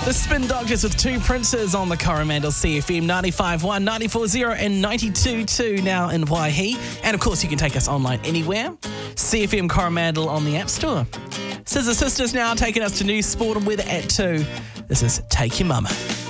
The Spin Doctors with Two Princes on the Coromandel CFM 95.1, 94.0 and 92.2 now in Waihi. And of course you can take us online anywhere. CFM Coromandel on the App Store. Scissor Sisters now taking us to news, sport and weather at 2. This is Take Your Mama.